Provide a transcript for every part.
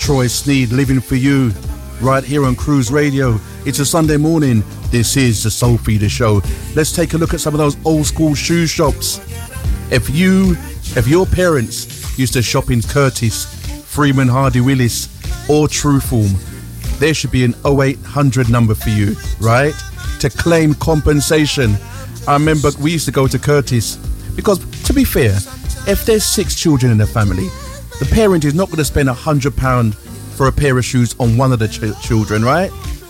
Troy Sneed, Living for You, right here on Cruise Radio. It's a Sunday morning. This is the Soul Feeder Show. Let's take a look at some of those old school shoe shops. If your parents used to shop in Curtis, Freeman Hardy Willis, or Trueform, there should be an 0800 number for you, right? To claim compensation. I remember we used to go to Curtis because, to be fair, if there's 6 children in the family, the parent is not going to spend £100 for a pair of shoes on one of the children, right?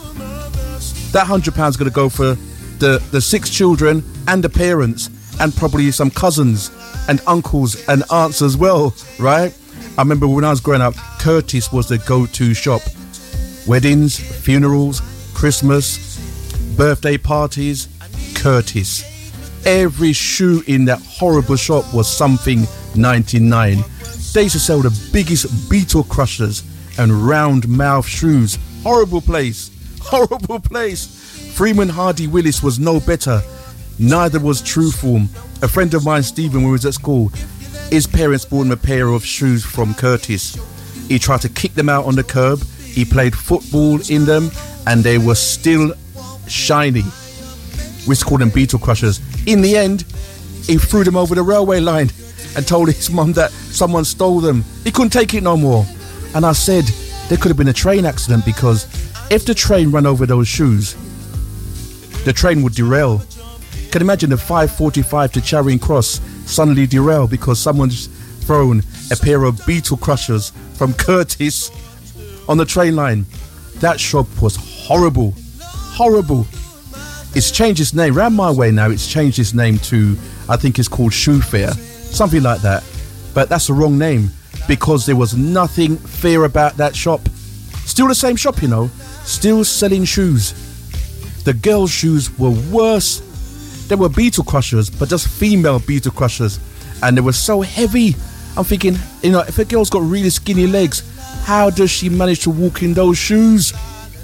That £100 is going to go for the 6 children and the parents and probably some cousins and uncles and aunts as well, right? I remember when I was growing up, Curtis was the go-to shop. Weddings, funerals, Christmas, birthday parties, Curtis. Every shoe in that horrible shop was something 99. They used to sell the biggest beetle crushers and round mouth shoes. Horrible place. Horrible place. Freeman Hardy Willis was no better. Neither was Trueform. A friend of mine, Stephen, when he was at school, his parents bought him a pair of shoes from Curtis. He tried to kick them out on the curb. He played football in them and they were still shiny. We used to call them beetle crushers. In the end, he threw them over the railway line and told his mum that someone stole them. He couldn't take it no more. And I said, there could have been a train accident, because if the train ran over those shoes, the train would derail. Can you imagine the 5:45 to Charing Cross suddenly derail because someone's thrown a pair of beetle crushers from Curtis on the train line? That shop was horrible. Horrible. It's changed its name. Round my way now, it's changed its name to, I think it's called Shoe Fair. Something like that. But that's the wrong name, because there was nothing fair about that shop. Still the same shop, you know. Still selling shoes. The girls' shoes were worse. They were beetle crushers, but just female beetle crushers. And they were so heavy. I'm thinking, you know, if a girl's got really skinny legs, how does she manage to walk in those shoes?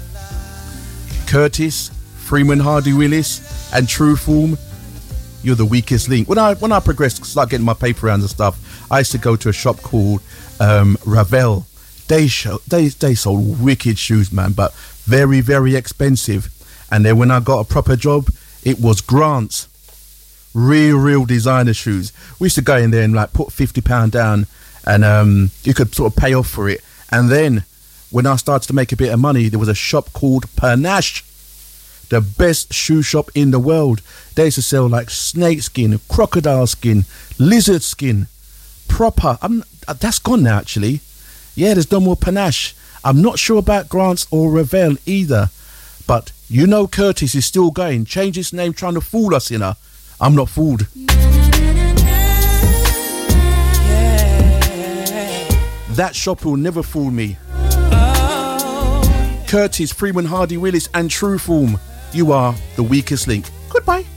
Curtis, Freeman Hardy Willis, and Trueform, you're the weakest link. When I progressed, start getting my paper rounds and stuff, I used to go to a shop called Ravel. They sold wicked shoes, man, but very, very expensive. And then when I got a proper job, it was Grant's. Real designer shoes. We used to go in there and like put £50 down, and you could sort of pay off for it. And then when I started to make a bit of money, there was a shop called Panache, the best shoe shop in the world. They used to sell like snake skin, crocodile skin, lizard skin, proper. That's gone now, actually. Yeah, there's no more Panache. I'm not sure about Grant's or Ravel either, but you know Curtis is still going. Change its name trying to fool us, you know. I'm not fooled. That shop will never fool me. Curtis, Freeman Hardy Willis and Trueform, you are the weakest link. Goodbye.